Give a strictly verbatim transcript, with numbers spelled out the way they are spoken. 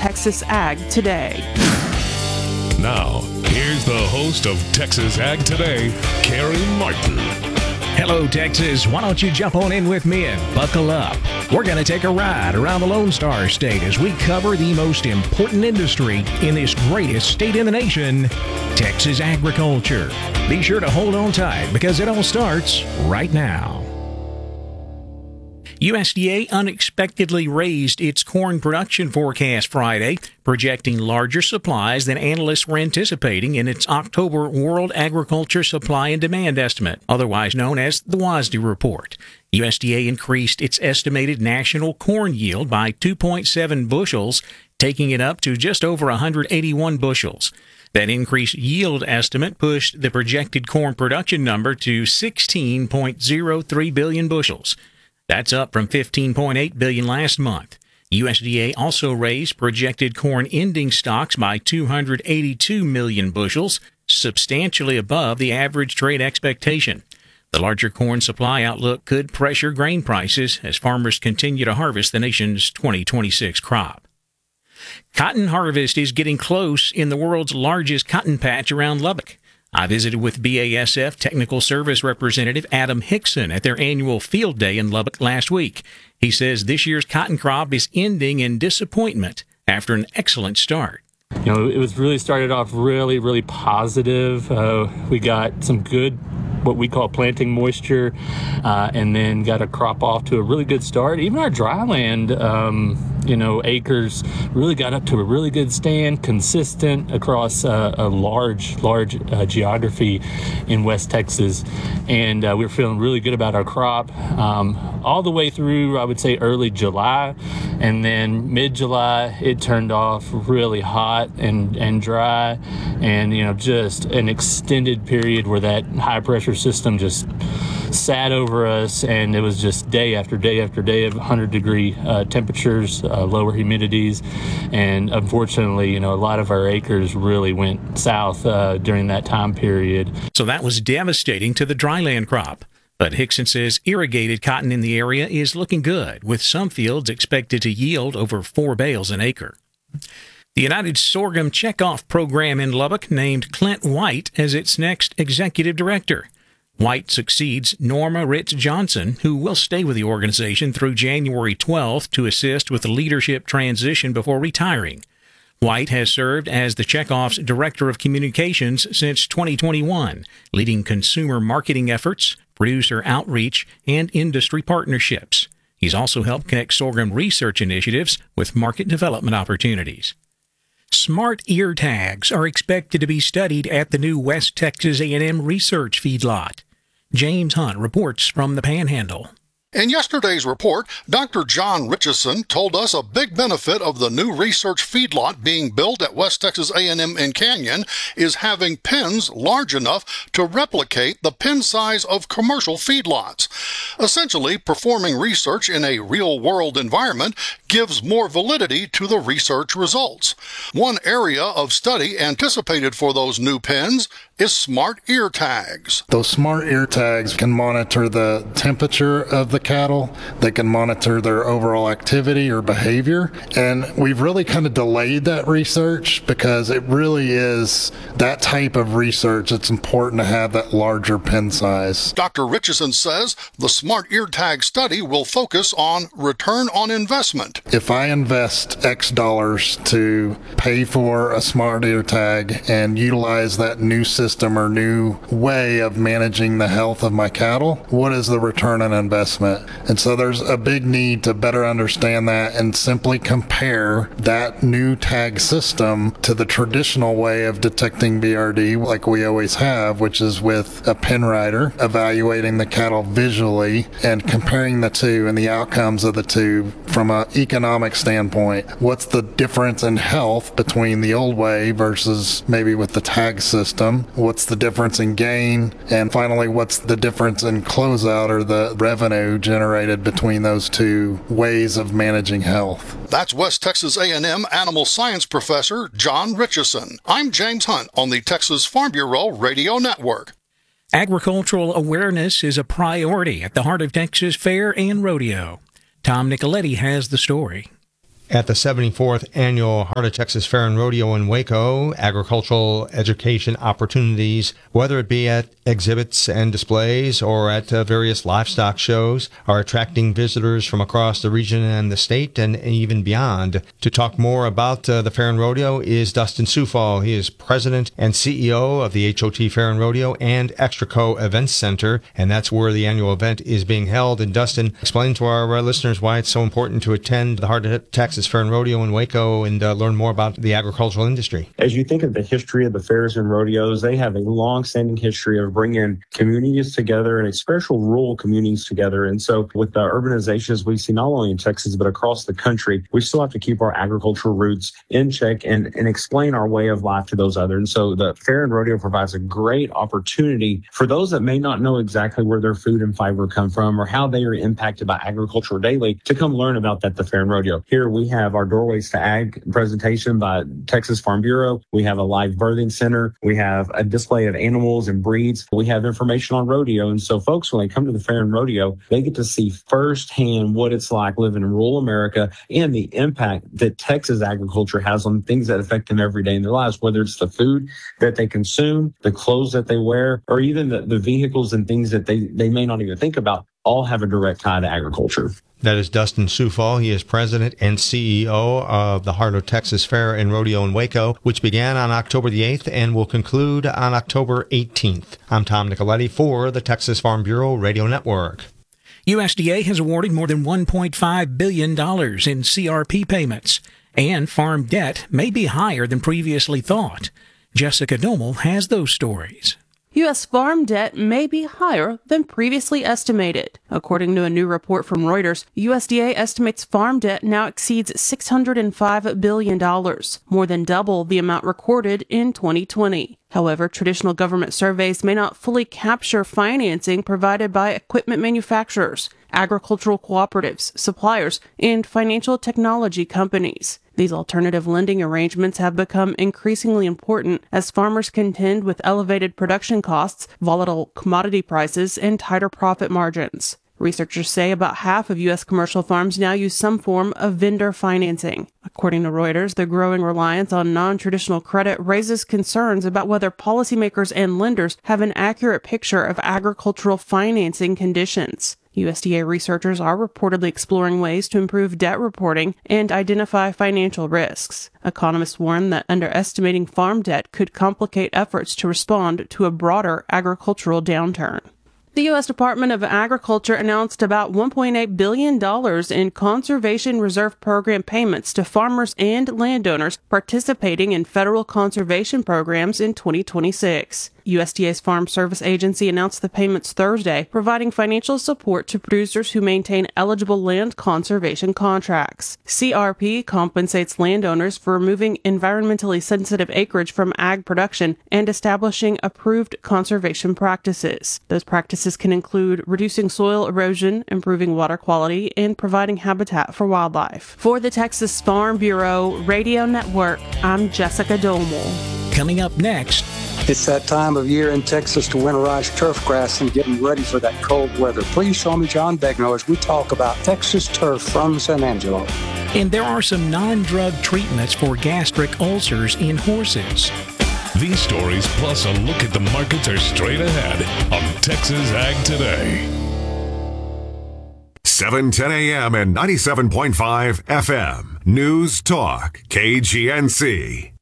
Texas Ag Today. Now, here's the host of Texas Ag Today, Carey Martin. Hello, Texas. Why don't you jump on in with me and buckle up? We're going to take a ride around the Lone Star State as we cover the most important industry in this greatest state in the nation, Texas agriculture. Be sure to hold on tight because it all starts right now. U S D A unexpectedly raised its corn production forecast Friday, projecting larger supplies than analysts were anticipating in its October World Agriculture Supply and Demand Estimate, otherwise known as the WASDE report. U S D A increased its estimated national corn yield by two point seven bushels, taking it up to just over one hundred eighty-one bushels. That increased yield estimate pushed the projected corn production number to sixteen point zero three billion bushels. That's up from fifteen point eight billion last month. U S D A also raised projected corn ending stocks by two hundred eighty-two million bushels, substantially above the average trade expectation. The larger corn supply outlook could pressure grain prices as farmers continue to harvest the nation's twenty twenty-six crop. Cotton harvest is getting close in the world's largest cotton patch around Lubbock. I visited with B A S F Technical Service Representative Adam Hickson at their annual field day in Lubbock last week. He says this year's cotton crop is ending in disappointment after an excellent start. You know, it was really started off really, really positive. Uh, we got some good, what we call planting moisture, uh, and then got a crop off to a really good start. Even our dryland, um, you know, acres really got up to a really good stand, consistent across uh, a large, large uh, geography in West Texas. And uh, we were feeling really good about our crop um, all the way through, I would say, early July. And then mid-July, it turned off really hot and, and dry. And, you know, just an extended period where that high-pressure system just sat over us, and it was just day after day after day of one hundred degree uh, temperatures, uh, lower humidities, and unfortunately, you know, a lot of our acres really went south uh, during that time period. So that was devastating to the dryland crop. But Hickson says irrigated cotton in the area is looking good, with some fields expected to yield over four bales an acre. The United Sorghum Checkoff program in Lubbock named Clint White as its next executive director. White succeeds Norma Ritz Johnson, who will stay with the organization through January twelfth to assist with the leadership transition before retiring. White has served as the Checkoff's Director of Communications since twenty twenty-one, leading consumer marketing efforts, producer outreach, and industry partnerships. He's also helped connect sorghum research initiatives with market development opportunities. Smart ear tags are expected to be studied at the new West Texas A and M Research Feedlot. James Hunt reports from the Panhandle. In yesterday's report, Doctor John Richardson told us a big benefit of the new research feedlot being built at West Texas A and M in Canyon is having pens large enough to replicate the pen size of commercial feedlots. Essentially, performing research in a real-world environment gives more validity to the research results. One area of study anticipated for those new pens is smart ear tags. Those smart ear tags can monitor the temperature of the cattle. They can monitor their overall activity or behavior. And we've really kind of delayed that research because it really is that type of research. It's important to have that larger pen size. Doctor Richardson says the smart ear tag study will focus on return on investment. If I invest X dollars to pay for a smart ear tag and utilize that new system system or new way of managing the health of my cattle, what is the return on investment? And so there's a big need to better understand that and simply compare that new tag system to the traditional way of detecting B R D like we always have, which is with a pen rider, evaluating the cattle visually and comparing the two and the outcomes of the two from an economic standpoint. What's the difference in health between the old way versus maybe with the tag system? What's the difference in gain? And finally, what's the difference in closeout or the revenue generated between those two ways of managing health? That's West Texas A and M Animal Science Professor John Richardson. I'm James Hunt on the Texas Farm Bureau Radio Network. Agricultural awareness is a priority at the Heart of Texas Fair and Rodeo. Tom Nicoletti has the story. At the seventy-fourth Annual Heart of Texas Fair and Rodeo in Waco, agricultural education opportunities, whether it be at exhibits and displays or at uh, various livestock shows, are attracting visitors from across the region and the state and even beyond. To talk more about uh, the Fair and Rodeo is Dustin Sufall. He is president and C E O of the H O T Fair and Rodeo and Extraco Events Center, and that's where the annual event is being held. And Dustin, explain to our uh, listeners why it's so important to attend the Heart of Texas Fair and Rodeo in Waco and uh, learn more about the agricultural industry. As you think of the history of the fairs and rodeos, they have a long-standing history of bringing communities together and especially rural communities together. And so with the urbanizations we see not only in Texas but across the country, we still have to keep our agricultural roots in check and, and explain our way of life to those others. And so the fair and rodeo provides a great opportunity for those that may not know exactly where their food and fiber come from or how they are impacted by agriculture daily to come learn about that at the fair and rodeo. Here we have our Doorways to Ag presentation by Texas Farm Bureau. We have a live birthing center. We have a display of animals and breeds. We have information on rodeo. And so folks, when they come to the fair and rodeo, they get to see firsthand what it's like living in rural America and the impact that Texas agriculture has on things that affect them every day in their lives, whether it's the food that they consume, the clothes that they wear, or even the, the vehicles and things that they, they may not even think about, all have a direct tie to agriculture. That is Dustin Sufall. He is president and C E O of the Heart of Texas Fair and Rodeo in Waco, which began on October the eighth and will conclude on October eighteenth. I'm Tom Nicoletti for the Texas Farm Bureau Radio Network. U S D A has awarded more than one point five billion dollars in C R P payments, and farm debt may be higher than previously thought. Jessica Domel has those stories. U S farm debt may be higher than previously estimated. According to a new report from Reuters, U S D A estimates farm debt now exceeds six hundred five billion dollars, more than double the amount recorded in twenty twenty. However, traditional government surveys may not fully capture financing provided by equipment manufacturers, agricultural cooperatives, suppliers, and financial technology companies. These alternative lending arrangements have become increasingly important as farmers contend with elevated production costs, volatile commodity prices, and tighter profit margins. Researchers say about half of U S commercial farms now use some form of vendor financing. According to Reuters, the growing reliance on non-traditional credit raises concerns about whether policymakers and lenders have an accurate picture of agricultural financing conditions. U S D A researchers are reportedly exploring ways to improve debt reporting and identify financial risks. Economists warn that underestimating farm debt could complicate efforts to respond to a broader agricultural downturn. The U S Department of Agriculture announced about one point eight billion dollars in Conservation Reserve Program payments to farmers and landowners participating in federal conservation programs in twenty twenty-six. U S D A's Farm Service Agency announced the payments Thursday, providing financial support to producers who maintain eligible land conservation contracts. C R P compensates landowners for removing environmentally sensitive acreage from ag production and establishing approved conservation practices. Those practices can include reducing soil erosion, improving water quality, and providing habitat for wildlife. For the Texas Farm Bureau Radio Network, I'm Jessica Domel. Coming up next, it's that time of year in Texas to winterize turf grass and getting ready for that cold weather. Please join me, John Begnaud, as we talk about Texas turf from San Angelo. And there are some non-drug treatments for gastric ulcers in horses. These stories, plus a look at the markets, are straight ahead on Texas Ag Today. seven ten a.m. and ninety-seven point five F M. News Talk, K G N C.